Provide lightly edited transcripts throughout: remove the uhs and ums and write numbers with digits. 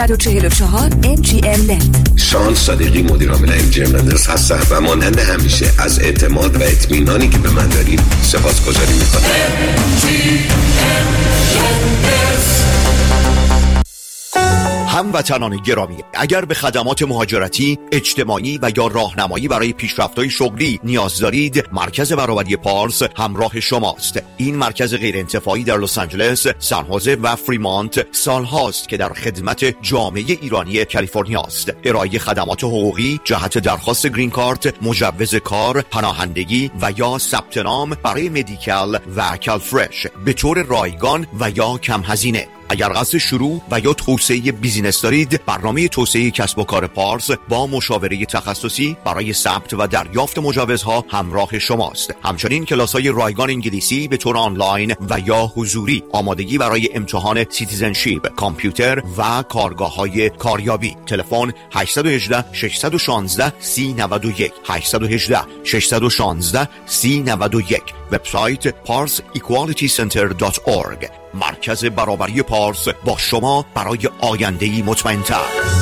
644 MGM Net. شان صادقی مدیر عامل MGM Net هستم و مانند همیشه از اعتماد و اطمینانی که به من دارید سپاسگزاری می‌کنم. هموطنان گرامی، اگر به خدمات مهاجرتی، اجتماعی و یا راهنمایی برای پیشرفت‌های شغلی نیاز دارید، مرکز برابری پارس همراه شماست. این مرکز غیرانتفاعی در لس آنجلس، سان خوزه و فریمانت سالهاست که در خدمت جامعه ایرانی کالیفرنیا است. ارائه خدمات حقوقی جهت درخواست گرین کارت، مجوز کار، پناهندگی و یا ثبت نام برای مدیکال و کالفرش به طور رایگان و یا کم هزینه. اگر قصد شروع و یا توسعه بیزینس دارید، برنامه توسعه کسب و کار پارس با مشاوره تخصصی برای ثبت و دریافت مجوزها همراه شماست. همچنین کلاس‌های رایگان انگلیسی به طور آنلاین و یا حضوری، آمادگی برای امتحان سیتیزنشیپ، کامپیوتر و کارگاه‌های کاریابی. تلفن 818 616 3091 818 616 3091. وبسایت parsequalitycenter.org. مرکز برابری پارس با شما برای آینده‌ای مطمئن‌تر.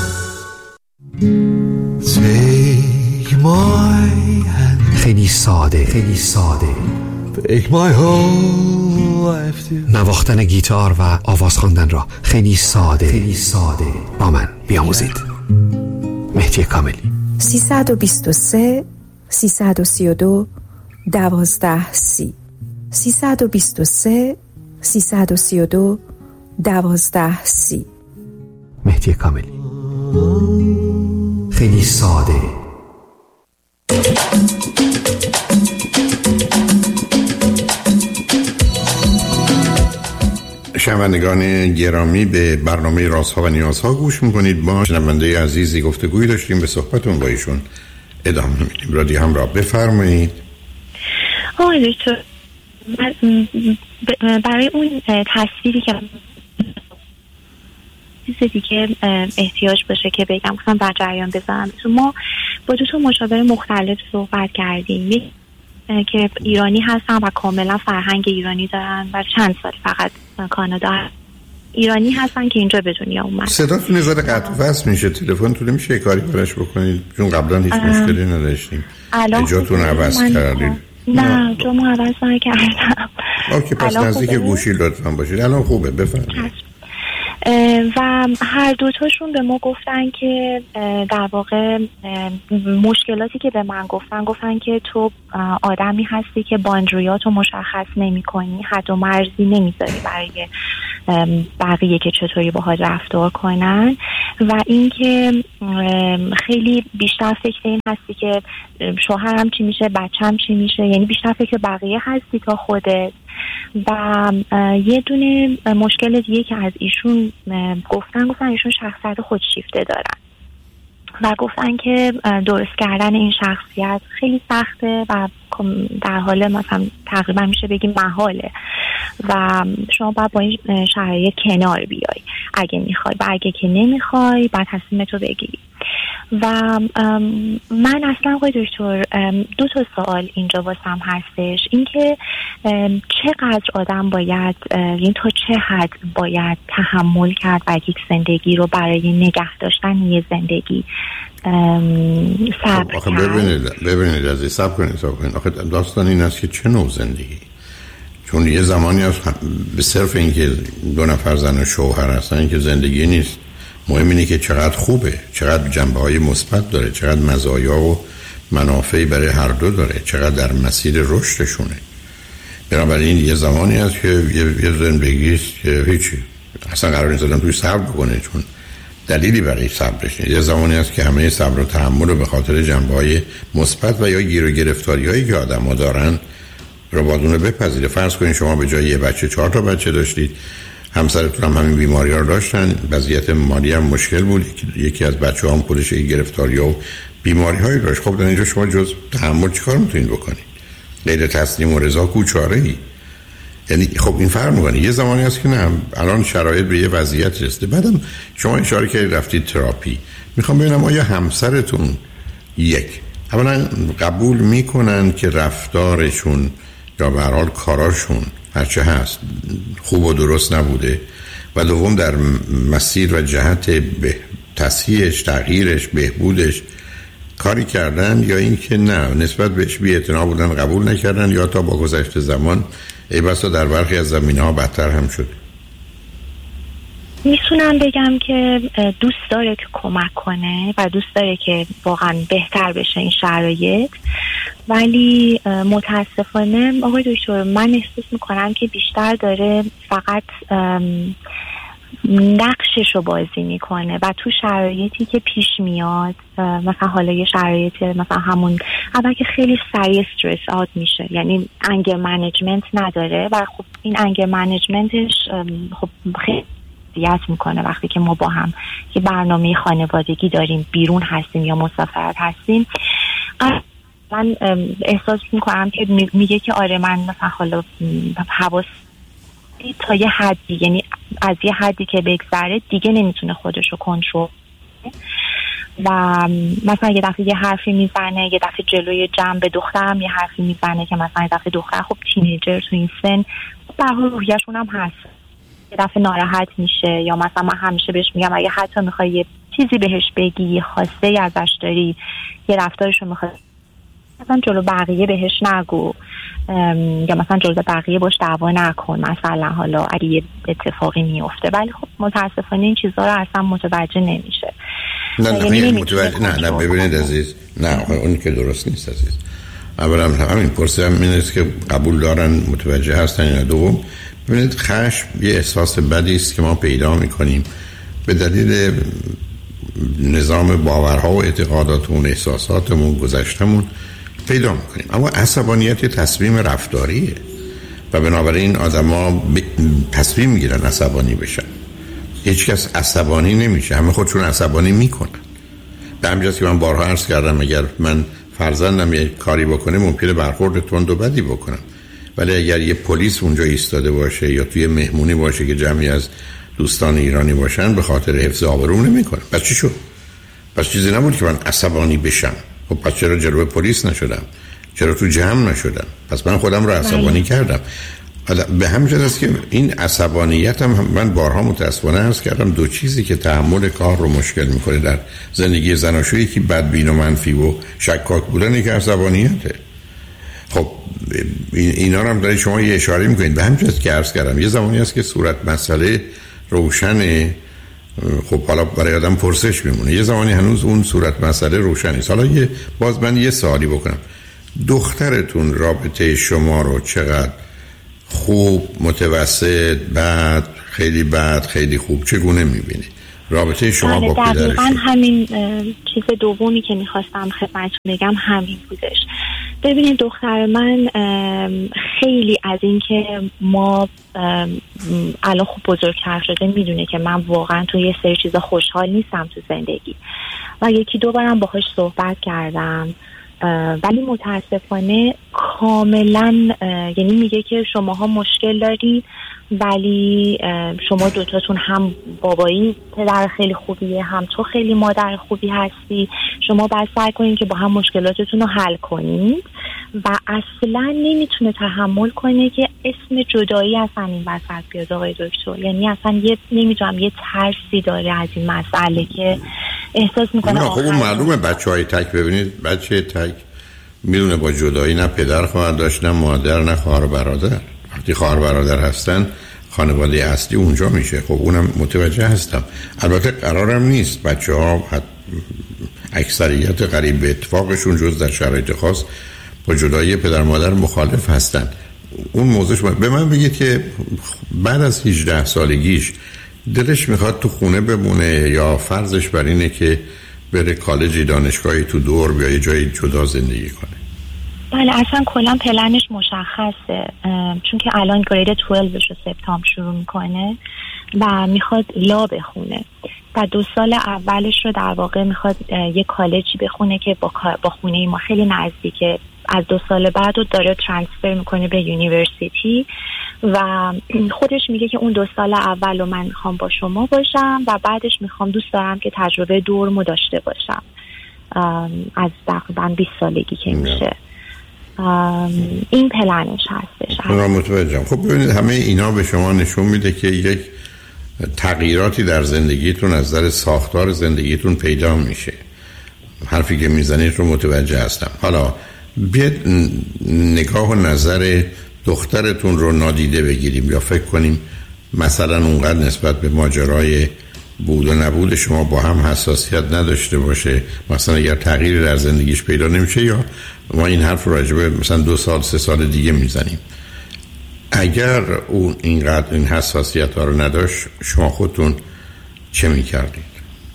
خیلی ساده نواختن گیتار و آواز خواندن را خیلی ساده با من بیاموزید. مهدی کاملی. 323 332 1230 323 332 1230. مهدی کاملی. خیلی ساده. شنوندگان گرامی، به برنامه رازها و نیازها گوش میکنید. با شنونده عزیزی گفتگوی داشتیم، به صحبتون با ایشون ادامه میدیم. رادیو همراه، بفرمایید. برای اون تصویری که چیز دیگه احتیاج باشه که بگم، گفتم در جریان بذارم. ما با دو تا مشاور مختلف صحبت کردیم، یک که ایرانی هستن و کاملا فرهنگ ایرانی دارن و چند سال فقط کانادا ایرانی هستن که اینجا به دنیا اومدن. صداتون یه ذره قطع و وصل میشه، تلفنتون میشه کاری براش بکنید؟ چون قبلا هیچ مشکلی نداشتیم. جاتون عوض کردید؟ نه جامو عوض نکردم. اوکی، پس نزدیک گوشی لطفا باشید. الان خوبه، بفرمایید. و هر دوتاشون به ما گفتن که در واقع مشکلاتی که به من گفتن که تو آدمی هستی که باندریاتو مشخص نمی کنی، حد و مرزی نمیذاری برای بقیه که چطوری باهات رفتار کنن، و اینکه خیلی بیشتر فکر این هستی که شوهرم چی میشه، بچم چی میشه، یعنی بیشتر فکر بقیه هستی تا خودت. و یه دونه مشکل دیگه که از ایشون گفتن ایشون شخصیت خودشیفته دارن و گفتن که درست کردن این شخصیت خیلی سخته و در حال مثلا تقریبا میشه بگیم محاله و شما باید با این شرایط کنار بیای اگه میخوای، و اگه که نمیخوای باید تصمیمتو بگیری. و من اصلا آقای دکتر دو تا سوال اینجا واسم هستش، اینکه چقدر آدم باید، یعنی تا چه حد باید تحمل کرد و یک زندگی رو برای نگه داشتن یه زندگی صبر کرد. ببینید عزیز، صبر کنید. آخه داستان این است که چه نوع زندگی، چون یه زمانی هست به صرف اینکه دو نفر زن و شوهر هستن این که زندگی نیست. مهم اینه که چقدر خوبه، چقدر جنبه‌های مثبت داره، چقدر مزایا و منافعی برای هر دو داره، چقدر در مسیر رشدشونه. بنابراین یه زمانی هست که یه زندگی است که هیچی اصلا قرار نیست آدم توی صبر بکنه، چون دلیلی برای صبرش نیست. یه زمانی هست که همه صبر و تحمل رو به خاطر جنبه‌های مثبت و یا گیر و گرفتاری‌هایی که آدم‌ها دارن رو باید اون رو بپذیره. فرض کنید شما به جای یه بچه 4 تا بچه داشتید، همسرتون هم همین بیماری ها رو داشتن، وضعیت مالی هم مشکل بود، یکی از بچه‌ها هم خودش گرفتاری ها و بیماری هایی داشت. خب در اینجا شما جز تحمل چیکار میتونید بکنید؟ غیر تسلیم و رضا کوچاره‌ای. یعنی خب این فرق می‌کنه. یه زمانی هست که نه، الان شرایط به یه وضعیت رسیده. بعدم شما اشاره کردید رفتید تراپی. میخوام ببینم آیا همسرتون اولا قبول میکنن که رفتارشون یا به هر حال کاراشون هرچه هست خوب و درست نبوده و دوم در مسیر و جهت تصحیحش، تغییرش، بهبودش کاری کردن، یا اینکه نه نسبت بهش بی‌اعتنا بودن، قبول نکردن، یا تا با گذشت زمان ای بسا در برخی از زمینه‌ها بدتر هم شد؟ میتونم بگم که دوست داره که کمک کنه و دوست داره که واقعا بهتر بشه این شرایط، ولی متاسفانه آقای دکتر من احساس میکنم که بیشتر داره فقط نقشش رو بازی میکنه و تو شرایطی که پیش میاد، مثلا حالا یه شرایطی مثلا همون اول که خیلی سریع استرس آد میشه، یعنی انگر منیجمنت نداره و خب این انگر منیجمنتش خب خیلی اذیت میکنه وقتی که ما با هم یه برنامه خانوادگی داریم، بیرون هستیم یا مسافرت هستیم. من احساس میکنم که میگه که آره من مثلا حالا حواس تا یه حدی، یعنی از یه حدی که بگذره دیگه نمیتونه خودش رو کنترل و مثلا یه دفعه یه حرفی میزنه، یه دفعه جلوی جمع به دخترم یه حرفی میزنه که مثلا یه دفعه دختر خب تینیجر تو این سن به هر حال روحیه‌شون هم هست، یه دفعه ناراحت میشه، یا مثلا من همیشه بهش میگم اگه حتی میخوای یه چیزی بهش بگی، یه خواسته ای ازش داری، یه رفتارشو میخوای مثلا جلو بقیه بهش نگو، یا مثلا جلو بقیه باش دعوا نکن مثلا حالا اگه یه اتفاقی میفته. ولی خب متاسفانه این چیزها رو اصلا متوجه نمیشه. نه ببینید عزیز، نه اون که درست نیست عزیز. اولا همین پرسیدم این است که قبول دارن، متوجه هستن یا دوم ببینید خشم یه احساس بدی است که ما پیدا میکنیم به دلیل نظام باورها و اعتقاداتمون، احساساتمون، گذشتمون پیدا میکنیم. اما عصبانیت تصمیم رفتاریه و بنابراین آدما تصمیم میگیرن عصبانی بشن. هیچ کس عصبانی نمیشه، همه خودشون عصبانی میکنن. به همین جاست که من بارها عرض کردم اگر من فرزندم یه کاری بکنه ممکنه برخورد تند و بدی بکنم، ولی اگر یه پلیس اونجا ایستاده باشه یا توی مهمونی باشه که جمعی از دوستان ایرانی باشن به خاطر حفظ آبروم نمیکنه. پس چی شد؟ پس چیزی نبود که من عصبانی بشم. خب پس چرا جلوی پلیس نشدم؟ چرا تو جمع نشدم؟ پس من خودم رو عصبانی کردم. به همین جهت است که این عصبانیت هم من بارها متاسفانه عرض کردم دو چیزی که تحمل کار رو مشکل میکنه در زندگی زناشویی که بدبین و منفی و شکاک بودن که عصبانیته. خب اینا رو هم دارید شما یه اشاره میکنید. به همین جهت که عرض کردم یه زمانی هست که صورت مسئله روشنه، خب حالا برای آدم پرسش میمونه، یه زمانی هنوز اون صورت مسئله روشن نیست. حالا باز من یه سوالی بکنم، دخترتون رابطه شما رو چقدر خوب، متوسط، بد، خیلی خوب چگونه میبینی؟ رابطه شما با پدرش؟ دقیقاً همین چیز دومی که میخواستم خدمتتون بگم همین بودش. ببینید دختر من خیلی از این که ما الان خوب بزرگتر شده میدونه که من واقعا توی یه سری چیزا خوشحال نیستم تو زندگی و یکی دو بارم باهاش صحبت کردم، ولی متاسفانه کاملا یعنی میگه که شماها مشکل دارید ولی شما دوتاتون هم بابایی پدر خیلی خوبیه، هم تو خیلی مادر خوبی هستی، شما باید سعی کنید که با هم مشکلاتتون رو حل کنید و اصلا نمیتونه تحمل کنه که اسم جدایی اصلا این وسط بیاد آقای دکتر. یعنی اصلا نمیدونم یه ترسی داره از این مسئله که احساس میکنه خب اون معلومه بچهای تک، ببینید بچه تک میدونه با جدایی نه پدر خواهد داشت نه مادر نه خواهر برادر. وقتی خواهر برادر هستن خانواده اصلی اونجا میشه. خب اونم متوجه هستم. البته قرارم نیست بچه ها اکثریت قریب به اتفاقشون جز در شرایط خاص با جدایی پدر مادر مخالف هستن. اون موضوعش به من بگید که بعد از 18 سالگیش دلش میخواد تو خونه بمونه یا فرضش بر اینه که بره کالجی، دانشگاهی تو دور بیا یه جای جدا زندگی کنه؟ بله اصلا کلا پلنش مشخصه، چون که الان گرید 12 رو سپتامبر شروع میکنه و میخواد لا بخونه و 2 سال اولش رو در واقع میخواد یه کالجی بخونه که با خونه ما خیلی نزدیکه. از 2 سال بعد رو داره ترانسفر میکنه به یونیورسیتی و خودش میگه که اون 2 سال اول رو من میخوام با شما باشم و بعدش میخوام دوست دارم که تجربه دورمو داشته باشم از تقریبا 20 سالگی که میشه. این پلنش هستش. متوجهم. خب ببینید همه اینا به شما نشون میده که یک تغییراتی در زندگیتون از نظر ساختار زندگیتون پیدا میشه. حرفی که میزنید رو متوجه هستم. حالا بیاید نگاه و نظر دخترتون رو نادیده بگیریم یا فکر کنیم مثلا اونقدر نسبت به ماجرای بود و نبود شما با هم حساسیت نداشته باشه، مثلا اگر تغییری در زندگیش پیدا نمیشه، یا ما این حرف رو راجبه مثلا 2 سال 3 سال دیگه میزنیم. اگر اون اینقدر این حساسیت ها رو نداشت شما خودتون چه میکردید؟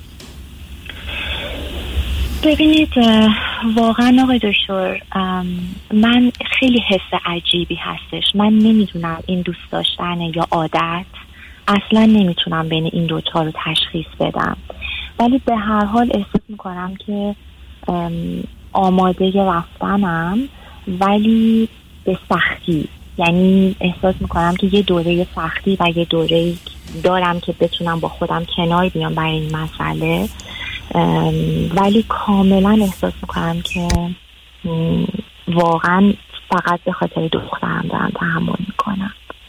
ببینید واقعا آقای دکتر، من خیلی حس عجیبی هستش. من نمیدونم این دوست داشتن یا عادت، اصلا نمیتونم بین این دوتا رو تشخیص بدم، ولی به هر حال احساس میکنم که آماده رفتنم، ولی به سختی. یعنی احساس میکنم که یه دوره سختی و یه دوره دارم که بتونم با خودم کنار بیام برای این مسئله، ولی کاملا احساس میکنم که واقعا فقط به خاطر دخترم دارم تحمل میکنم.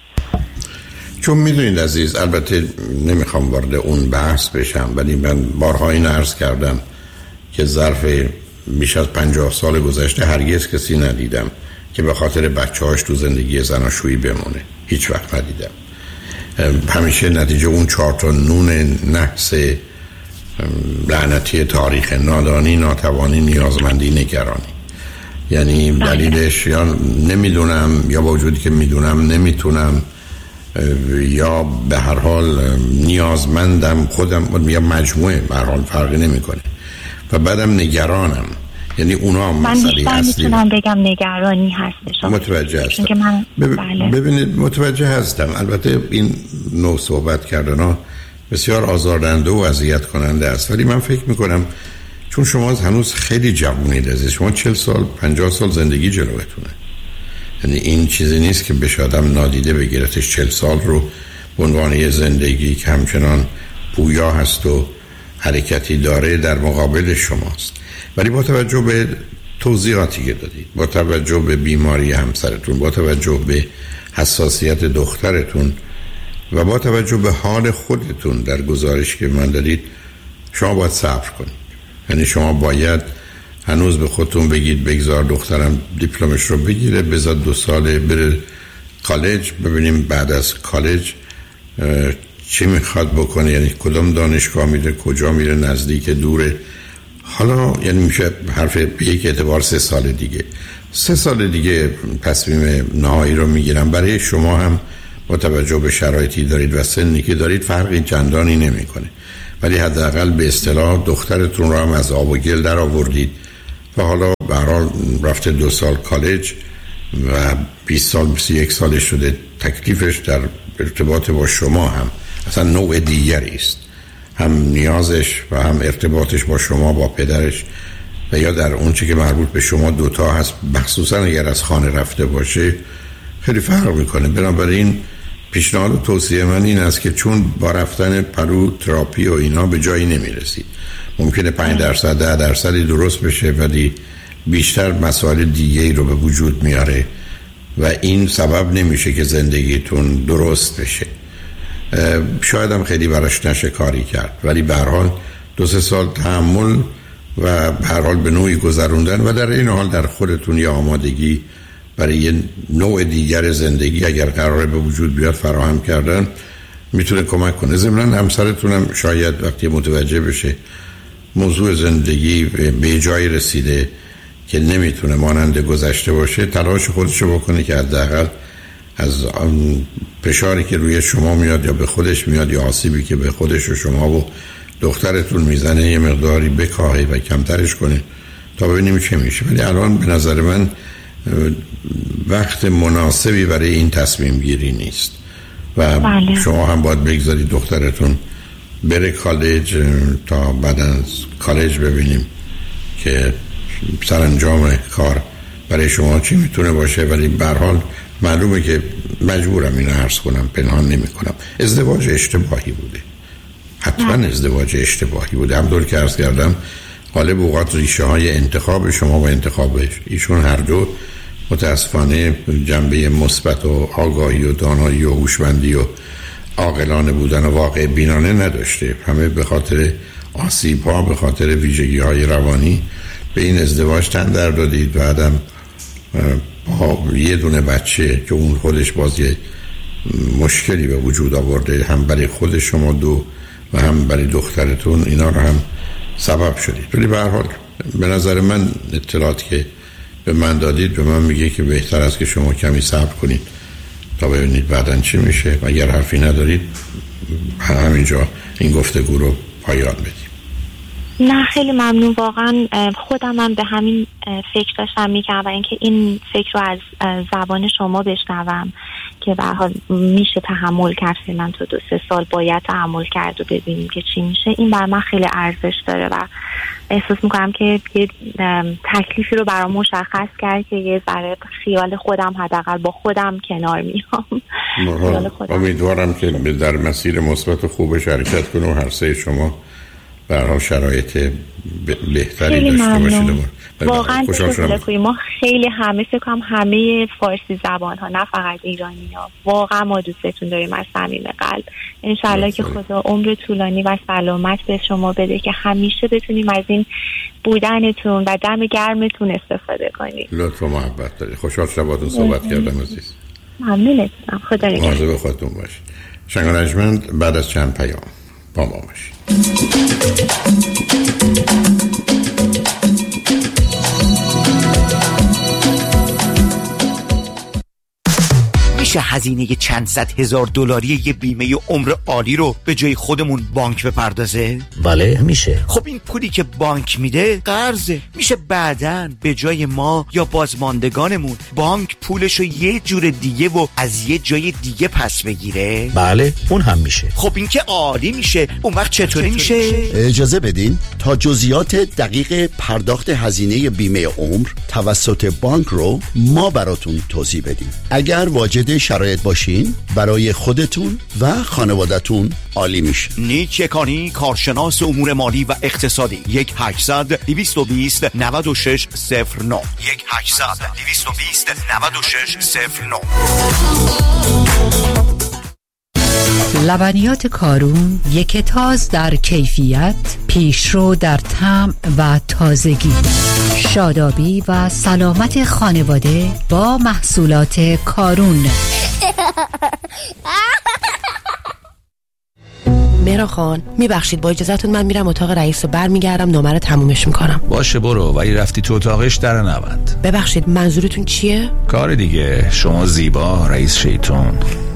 چون میدونید عزیز، البته نمیخوام وارد اون بحث بشم، ولی من بارها این عرض کردم که ظرف بیش از 50 سال گذشته هرگز کسی ندیدم که به خاطر بچه‌هاش تو زندگی زناشویی بمونه. هیچ وقت ندیدم. همیشه نتیجه اون 4 تا نون نحس لعنتی تاریخ: نادانی، ناتوانی، نیازمندی، نگرانی. یعنی دلیلش یا نمیدونم، یا با وجودی که میدونم نمیتونم، یا به هر حال نیازمندم خودم، یا مجموعه به هر حال فرقی نمیکنه، و بعدم نگرانم. یعنی اونا مسئله اصلی. من میتونم بگم نگرانی هستش. متوجه هستم. ببینید متوجه هستم. البته این نوع صحبت کردن ها بسیار آزاردهنده و اذیت کننده است، ولی من فکر میکنم چون شما هنوز خیلی جوونید عزیز، شما 40 سال 50 سال زندگی جلوتونه، یعنی این چیزی نیست که بشه آدم نادیده بگیرتش. 40 سال رو به عنوان یه زندگی که همچنان پویا هست و حرکتی داره در مقابل شماست. ولی با توجه به توضیحاتی که دادید، با توجه به بیماری همسرتون، با توجه به حساسیت دخترتون و با توجه به حال خودتون در گزارش که من دادید، شما باید صبر کنید. یعنی شما باید هنوز به خودتون بگید بگذار دخترم دیپلمش رو بگیره، بذار 2 ساله بره کالج، ببینیم بعد از کالج چی میخواد بکنه، یعنی کدام دانشگاه میره، کجا میره، نزدیک دوره. حالا یعنی میشه حرف به یک اعتبار 3 سال دیگه. 3 سال دیگه تصمیم نهایی رو میگیرم. برای شما هم با توجه به شرایطی دارید و سنی که دارید فرقی چندانی نمیکنه، ولی حداقل به اصطلاح دخترتون رو هم از آب و گل در آوردید و حالا به هر حال رفته 2 سال کالج و 20 سال 21 سالش شده. تکلیفش در ارتباط با شما هم اصلا نوع دیگری است، هم نیازش و هم ارتباطش با شما، با پدرش، و یا در اون چی که مربوط به شما دوتا هست، مخصوصا اگر از خانه رفته باشه خیلی فرق میکنه. بنابراین پیشنهاد و توصیه من این است که چون با رفتن پرو تراپی و اینا به جایی نمیرسید، ممکنه 5% 10% درست بشه، ولی بیشتر مسائل دیگه‌ای رو به وجود میاره و این سبب نمیشه که زندگیتون درست بشه. شاید هم خیلی براش نشه کاری کرد، ولی به هر حال 2-3 سال تحمل و به هر حال به نوعی گذروندن و در این حال در خودتون یه آمادگی برای یه نوع دیگر زندگی اگر قراره به وجود بیاد فراهم کردن میتونه کمک کنه. ضمناً همسرتونم شاید وقتی متوجه بشه موضوع زندگی به جایی رسیده که نمیتونه مانند گذشته باشه، تلاش خودشو بکنه که حداقل از فشاری که روی شما میاد یا به خودش میاد یا آسیبی که به خودش و شما و دخترتون میزنه یه مقداری بکاهه و کمترش کنه تا ببینیم چه میشه. ولی الان به نظر من وقت مناسبی برای این تصمیم گیری نیست و شما هم باید بگذارید دخترتون بره کالج تا بعد از کالج ببینیم که سرانجام کار برای شما چی میتونه باشه. ولی به هر حال معلومه که مجبورم اینو عرض کنم، پنهان نمی کنم، ازدواج اشتباهی بوده، حتما ازدواج اشتباهی بوده. همطور که عرض کردم غالب اوقات ریشه های انتخاب شما و انتخابش، ایشون هر دو متاسفانه جنبه مثبت و آگاهی و دانایی و هوشمندی و عاقلانه بودن و واقع بینانه نداشته. همه به خاطر آسیب‌ها، به خاطر ویژگی‌های روانی به این ازدواج تن در دادید. بعدم با یه دونه بچه که اون خودش بازی مشکلی به وجود آورده، هم برای خود شما دو و هم برای دخترتون، اینا رو هم سبب شدید. ولی به هر حال به نظر من اطلاعاتی که به من دادید به من میگه که بهتر است که شما کمی صبر کنید تا ببینید بعداً چی میشه و اگر حرفی ندارید همینجا این گفتگو رو پایان بدیم. نه خیلی ممنون، واقعا خودم هم به همین فکر داشتم میکنم و اینکه این فکر رو از زبان شما بشنوم که به هر حال میشه تحمل کرد، من تا 2-3 سال باید تحمل کرد و ببینیم که چی میشه. این برای من خیلی ارزش داره و احساس میکنم که یه تکلیفی رو برام مشخص کرد که یه ذره خیال خودم حداقل با خودم کنار میام. امیدوارم که در مسیر مثبت خوب حرکت کنه و هر سه شما به هر حال شرایط بهتری داشته باشید. واقعا ما خیلی فکر کنم همه فارسی زبان ها، نه فقط ایرانی ها، واقعا ما دوستتون داریم از صمیم قلب. انشالله که خدا عمر طولانی و سلامت به شما بده که همیشه بتونیم از این بودنتون و دم گرمتون استفاده کنیم. لطف و محبت دارید. خوشحال شدم باهاتون صحبت کردم عزیز. ممنونتم. خدا نگهدار. مواظب خودتون باشید. شنگانجمند بعد از چند پیام با ما باشید. میشه هزینه چند صد هزار دلاری یه بیمه عمر عالی رو به جای خودمون بانک بپردازه؟ بله میشه. خب این پولی که بانک میده قرضه، میشه بعداً به جای ما یا بازماندگانمون بانک پولشو یه جور دیگه و از یه جای دیگه پس بگیره؟ بله اون هم میشه. خب این که عالی میشه. اون وقت چطوری میشه؟ اجازه بدین تا جزئیات دقیق پرداخت هزینه بیمه عمر توسط بانک رو ما براتون توضیح بدیم. اگر واجد شرایط باشین برای خودتون و خانوادتون عالی میشه. نیک یکانی، کارشناس امور مالی و اقتصادی. 1-800-220-9609 1-800-220-9609. لبنیات کارون، یک تاز در کیفیت، پیشرو در طعم و تازگی. شادابی و سلامت خانواده با محصولات کارون. مهران خان میبخشید با اجازهتون من میرم اتاق رئیس و برمیگردم نامه رو تمومش میکنم. باشه برو، ولی رفتی تو اتاقش در نبند. ببخشید منظورتون چیه؟ کار دیگه. شما زیبا، رئیس شیطون.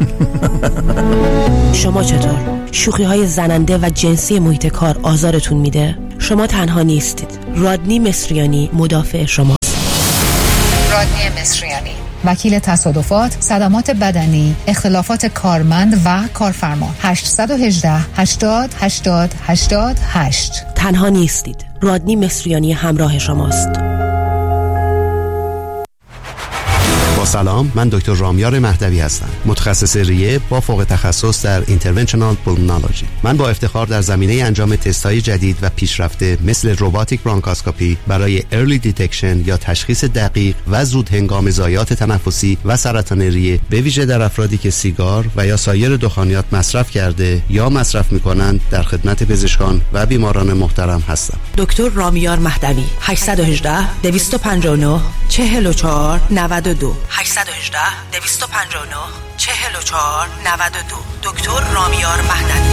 شما چطور؟ شوخی های زننده و جنسی محیط کار آزارتون میده؟ شما تنها نیستید. رادنی مصریانی مدافع شماست. رادنی مصریانی، وکیل تصادفات، صدمات بدنی، اختلافات کارمند و کارفرما. 818-80-80-88. تنها نیستید. رادنی مصریانی همراه شماست. با سلام، من دکتر رامیار مهدوی هستم، متخصص ریه با فوق تخصص در اینترونشنال پولمونولوژی. من با افتخار در زمینه انجام تست‌های جدید و پیشرفته مثل روباتیک برانکاسکوپی برای ارلی دیتکشن یا تشخیص دقیق و زود هنگام ضایعات تنفسی و سرطان ریه، به ویژه در افرادی که سیگار و یا سایر دخانیات مصرف کرده یا مصرف می‌کنند، در خدمت پزشکان و بیماران محترم هستم. دکتر رامیار مهدوی. 818-259-4492. 818-259-4492. دکتر رامیار مهدوی.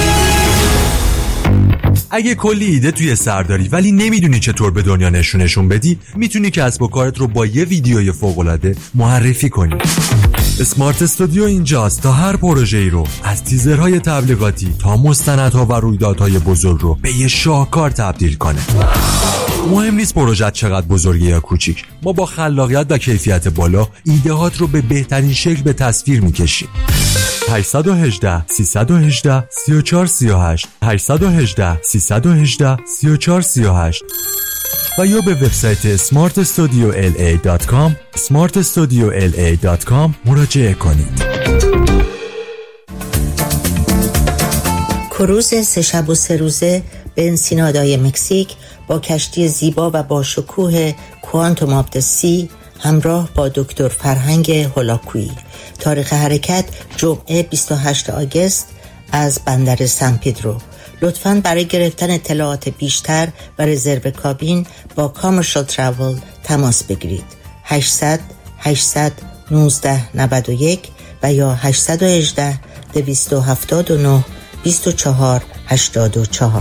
اگه کلی ایده توی سر داری ولی نمیدونی چطور به دنیا نشون بدی، میتونی کسب و کارت رو با یه ویدیوی فوق‌العاده معرفی کنی. اسمارت استودیو اینجاست تا هر پروژه‌ای رو، از تیزرهای تبلیغاتی تا مستندها و رویدادهای بزرگ رو به یه شاهکار تبدیل کنه. مهم نیست پروژه چقدر بزرگه یا کوچیک، ما با خلاقیت و کیفیت بالا ایده‌هات رو به بهترین شکل به تصویر می‌کشیم. 818-318-3438 818-318-3438 و یا به وبسایت smartstudiola.com smartstudiola.com مراجعه کنید. کروز 3 شب و 3 روزه به انسینادای مکزیک با کشتی زیبا و با شکوه کوانتوم آف د سی همراه با دکتر فرهنگ هولاکویی. تاریخ حرکت جمعه 28 آگوست از بندر سن پدرو. لطفاً برای گرفتن اطلاعات بیشتر و رزرو کابین با کامرشال تراول تماس بگیرید. 800 819 91 و یا 818 279 24 84.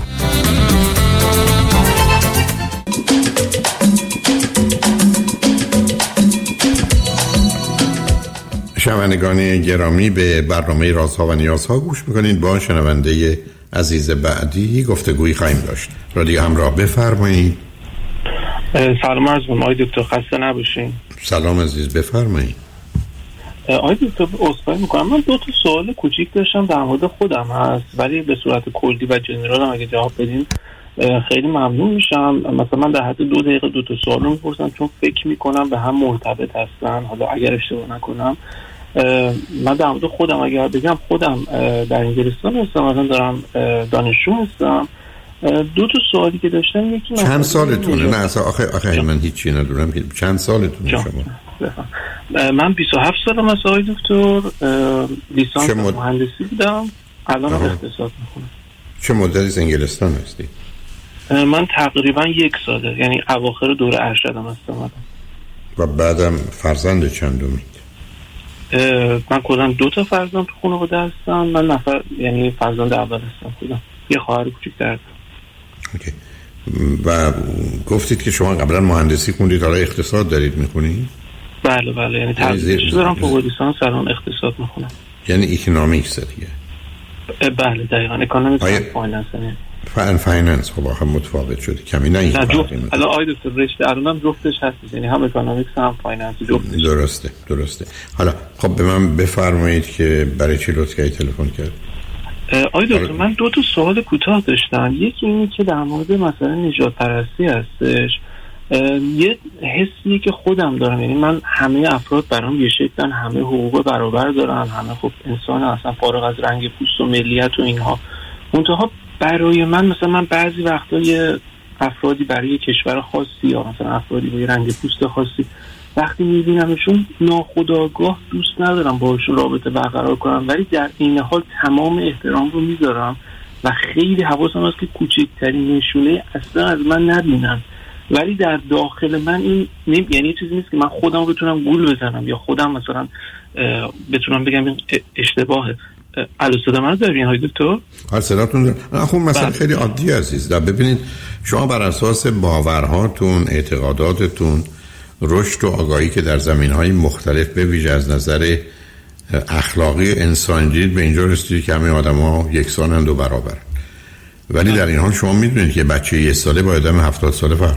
شنوندگان گرامی، به برنامه رازها و نیازها گوش میکنید. با شنونده عزیز بعدی گفتگویی خواهیم داشت. رادیو همراه، بفرمایید. سلام عرض می‌کنم آقای دکتر، خسته نباشین. سلام عزیز، بفرمایید. آقای دکتر عذرخواهی میکنم، من 2 سوال کوچیک داشتم در مورد خودم هست، ولی به صورت کلی و جنرال هم اگه جواب بدین خیلی ممنون میشم. مثلا من در حد 2 دقیقه 2 سوال رو میپرسم چون فکر میکنم به هم مرتبط هستن. حالا اگر اشتباه نکنم، من در مورد خودم اگر بگم، خودم در انگلستان هستم، مثلا دارم دانشجو هستم. 2 سوالی که داشتم، یکی چند سالتونه؟ نه اصلا آخه من هیچی ندونم. چند سالتونه شما؟ من 27 سالم است آقای دکتر. لیسانس مهندسی بودم، الان اقتصاد میخونم. چه مدتی از انگلستان هستی؟ من تقریبا 1 ساله، یعنی اواخر دوره ارشدم هستم. و بعدم فرزند چندمید؟ من کلا 2 فرزند تو خانواده هستم. من یعنی فرزند اول هستم خودم. یه خواهر کوچیک‌تر دارم. اوکی. و گفتید که شما قبلا مهندسی خوندید، حالا اقتصاد دارید میخونید؟ بله یعنی تحصیلش دارم، فوق لیسانس الان اقتصاد میخونم. یعنی اکونومیکس دیگه؟ بله دقیقاً، اکونومیکس و فایننس. فایننس خب آخه متفاوت شده کمی، نه این فرقی نداره. الان آقای دکتر رشته الانم جفتش هست، یعنی هم اکونومیکس هم فایننس جفتش. درسته. حالا خب به من بفرمایید که برای چی لطف کردید تلفن کرد؟ آقای دکتر من 2 سوال کوتاه داشتم. یکی اینه که در مورد مثلا نژاد پرستی هستش. یه حسی که خودم دارم، یعنی من همه افراد برام یه شکلن، همه حقوق برابر دارن، همه خب انسان اصلا فارغ از رنگ پوست و ملیت و اینها. منتها برای من مثلا من بعضی وقتا یه افرادی برای کشور خاصی یا مثلا افرادی با یه رنگ پوست خاصی وقتی میبینمشون ناخودآگاه دوست ندارم باشون رابطه برقرار کنم، ولی در این حال تمام احترام رو میذارم و خیلی حواسم هست که کوچکترین نشونه اصلا از من نبینن. ولی در داخل من این یعنی چیزی نیست که من خودم بتونم گول بزنم یا خودم مثلا بتونم بگم این اشتباهه. الو صدا من دارین های دکتر؟ صداتون دارم. خب مثلا خیلی عادی عزیز. ببینید شما بر اساس باورهاتون، اعتقاداتتون، رشد و آگاهی که در زمینهای مختلف به ویژه از نظر اخلاقی انسانی دید به اینجا رسیدید که همه آدم‌ها یکسانند و برابرند. ولی در این حال شما میدونید که بچه 1 ساله با آدم 70 ساله فرق.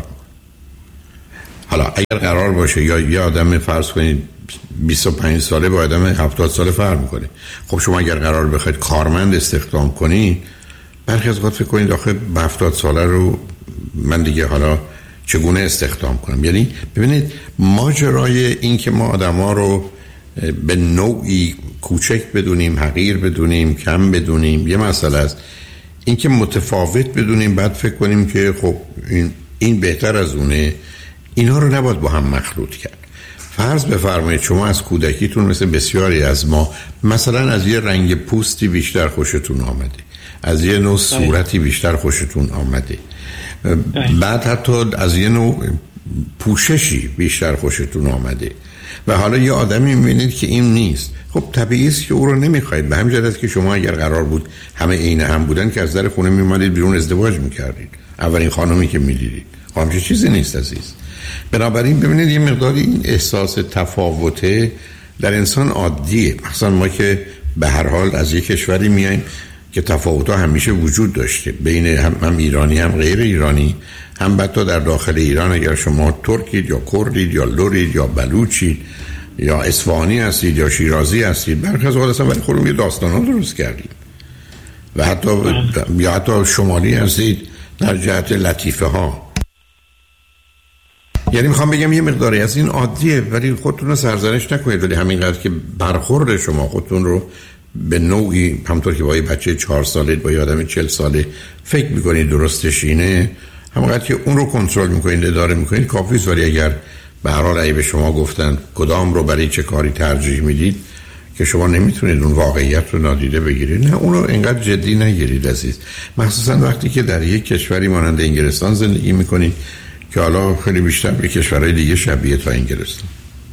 حالا اگر قرار باشه یا یه آدم فرض کنید 25 ساله با آدم 70 ساله فرق میکنه، خب شما اگر قرار بخواید کارمند استخدام کنید، برخی از وقت فکر کنید آخه 70 ساله رو من دیگه حالا چگونه استخدام کنم. یعنی ببینید ماجرای این که ما آدما رو به نوعی کوچک بدونیم، حقیر بدونیم، کم بدونیم یه مسئله است. این که متفاوت بدونیم بعد فکر کنیم که خب این بهتر از اونه، اینا رو نباید با هم مخلوط کرد. فرض بفرمایید شما از کودکیتون مثل بسیاری از ما مثلا از یه رنگ پوستی بیشتر خوشتون آمده، از یه نوع صورتی بیشتر خوشتون آمده، بعد حتی از یه نوع پوششی بیشتر خوشتون آمده و حالا یه آدمی میبینید که این نیست. خب طبیعی است که او رو نمیخواید. به همین جهت که شما اگر قرار بود همه عین هم بودن که از در خونه میومدید بیرون ازدواج میکردید، اولین خانمی که میدیدید. خب چه چیزی نیست عزیز. بنابراین ببینید یه مقداری این احساس تفاوته در انسان عادیه، مثلا ما که به هر حال از یک کشوری میایم که تفاوت‌ها همیشه وجود داشته بین هم ایرانی هم غیر ایرانی، هم حتی در داخل ایران اگر شما ترکید یا کردید یا لورید یا بلوچید یا اصفهانی هستید یا شیرازی هستید، برخی از اوقات اصلا برای خودمون یه داستانا درست کردیم و حتی شمالی هستید در جهت لطیفه ها. یعنی میخوام بگم یه مقداری از این عادیه، ولی خودتون رو سرزنش نکنید. ولی همینقدر که برخورد شما خودتون رو به نوعی همطور که با یه بچه 4 ساله با یه آدم 40 ساله فکر میکنید درستش اینه، همونقدر که اون رو کنترل میکنید، اداره میکنید کافیست. ولی اگر به هر حال اگه به شما گفتن کدام رو برای چه کاری ترجیح میدید که شما نمیتونید اون واقعیت رو نادیده بگیرید، نه اونو اینقدر جدی نگیرید عزیز. مخصوصا وقتی که در یک کشوری مانند انگلستان زندگی میکنید که حالا خیلی بیشتر به کشورهای دیگه شبیه تا انگلستان.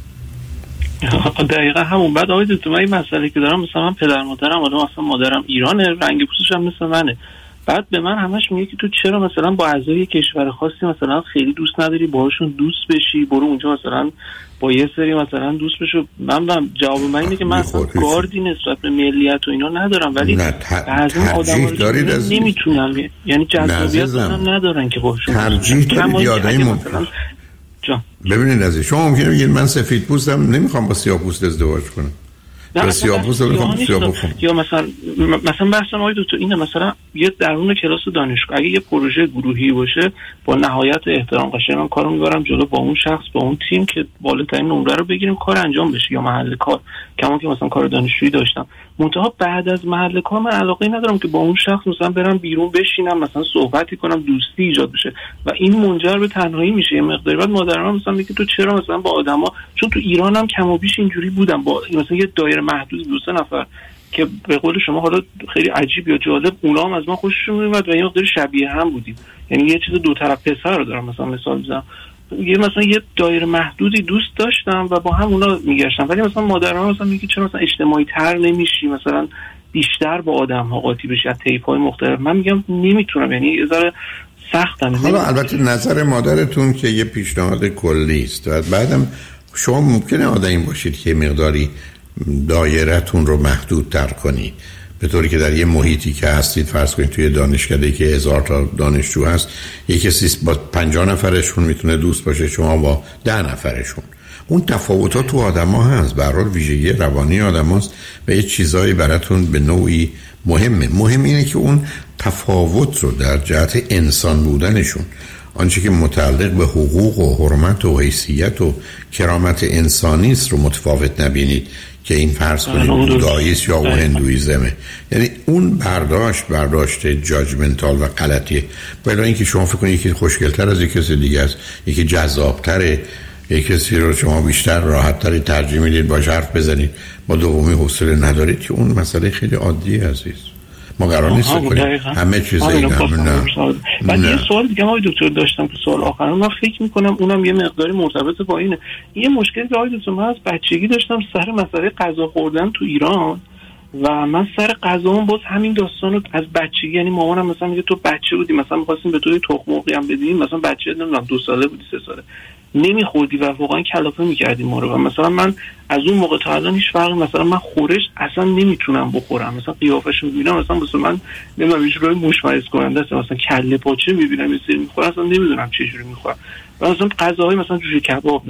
دقیقا همون. بعد آقای دکتر من این مسئله که دارم، مثلا من پدر مادرم مثلا مادرم ایرانه، رنگ پوستش هم مثل منه، بعد به من همش میگه که تو چرا مثلا با اعضای کشور خاصی مثلا خیلی دوست نداری باهاشون دوست بشی، برو اونجا مثلا با یه سری مثلا دوست بشو. من جواب من اینه که من اصلا گاردی نسبت به ملیت و اینا ندارم، ولی بعضی آدما نمیتونم، یعنی جذابیت ندارن که باهاشون ترجیح دارید. آدمی ممکنه ببینید عزیز، شما ممکنه بگید من سفید پوستم نمیخوام با سیاه پوست ازدواج کنم، نه سیاه‌پوست یا مثلا بحثم آقای دکتر اینه، مثلا یه درون کلاس دانشگاه اگه یه پروژه گروهی باشه با نهایت احترام قشنگ من کارو میبرم جلو با اون شخص با اون تیم که بالاترین نمره رو بگیریم کار انجام بشه، یا محل کار کما که مثلا کار دانشجویی داشتم، منتها بعد از محل کار من علاقه ندارم که با اون شخص مثلا برم بیرون بشینم مثلا صحبتی کنم دوستی ایجاد بشه و این منجر به تنهایی میشه. یه مقداری بعد مادرم مثلا میگه تو چرا مثلا با آدما، چون تو ایرانم کم و بیش اینجوری بودم، با مثلا یه دایره محدود 2-3 نفر که به قول شما حالا خیلی عجیب یا جالب اونا هم از ما خوششون میومد و یه مقدار شبیه هم بودیم، یعنی یه چیز دو طرف پسر رو دارم مثلا مثال میزنم، یه مثلا یه دایره محدودی دوست داشتم و با هم اونا میگشتم، ولی مثلا مادرم مثلا میگه چرا مثلا اجتماعی تر نمیشی، مثلا بیشتر با آدم ها قاطی بشی از طیف های مختلف. من میگم نمیتونم، یعنی یه ذره سختم. حالا البته نظر مادرتون که یه پیشنهاد کلی است و بعدم شما ممکنه آدمی باشید که مقداری دایره‌تون رو محدودتر کنید، به طوری که در یه محیطی که هستید، فرض کنید توی دانشکده که 1000 تا دانشجو هست، یه کسی با 50 نفرشون میتونه دوست باشه، شما با 10 نفرشون. اون تفاوتات تو آدم‌ها هست، به هر حال ویژگی روانی آدم‌هاست و یه چیزایی براتون به نوعی مهمه. مهم اینه که اون تفاوت رو در جهت انسان بودنشون، آنچه که متعلق به حقوق و حرمت و حیثیت و کرامت انسانی است رو متفاوت نبینید که این فرض کنید بوداییست یا اون هندویزمه. یعنی اون برداشت جاجمنتال و غلطیه. باید اینکه شما فکر کنید یکی خوشگل‌تر از یک کسی دیگه است، یکی جذاب‌تره، یک کسی رو شما بیشتر راحت‌تر ترجیح میدید باهاش حرف بزنید، با دومی حوصله ندارید، که اون مسئله خیلی عادیه عزیز. ما قرار نیست کنیم همه چیز نه. بعد یه سوال دیگه آقای دکتر داشتم که سوال آخرم من فکر میکنم اونم یه مقداری مرتبط با اینه. یه مشکلی که آقای دکتر من از بچگی داشتم سر مسئله غذا خوردن تو ایران و من سر غذامون باز همین داستانو از بچگی، یعنی مامانم مثلا میگه تو بچه بودی مثلا می‌خواستیم به تو تخم مرغی هم بدیم، مثلا بچه نمیدونم 2 ساله بودی 3 ساله نمیخوردی و واقعا کلافه میکردیم ما رو. و مثلا من از اون موقع تا الان هیچ فرقی، مثلا من خورش اصلا نمیتونم بخورم، مثلا قیافش میبینم مثلا من نمیدونم یه جوری مشمئز کننده است، مثلا کله پاچه میبینم یه سری میخورم اصلا نمیدونم چه جوری میخورم. و مثلا غذاهای مثلا جوجه کباب